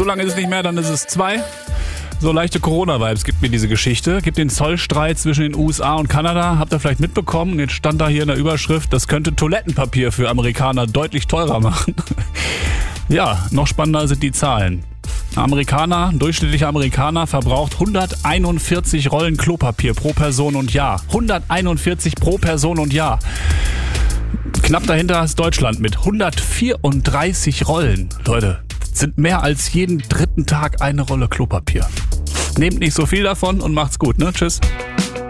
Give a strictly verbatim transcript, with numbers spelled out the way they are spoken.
So lange ist es nicht mehr, dann ist es zwei. So leichte Corona-Vibes gibt mir diese Geschichte. Gibt den Zollstreit zwischen den U S A und Kanada. Habt ihr vielleicht mitbekommen? Jetzt stand da hier in der Überschrift, das könnte Toilettenpapier für Amerikaner deutlich teurer machen. Ja, noch spannender sind die Zahlen. Ein Amerikaner, ein durchschnittlicher Amerikaner verbraucht hunderteinundvierzig Rollen Klopapier pro Person und Jahr. hunderteinundvierzig pro Person und Jahr. Knapp dahinter ist Deutschland mit hundertvierunddreißig Rollen. Leute, das sind mehr als jeden dritten Tag eine Rolle Klopapier. Nehmt nicht so viel davon und macht's gut, ne? Tschüss.